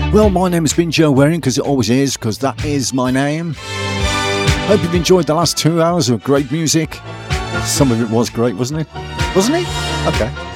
Well, my name has been Joe Waring, because it always is, because that is my name. Hope you've enjoyed the last 2 hours of great music. Some of it was great, wasn't it? Wasn't it? Okay.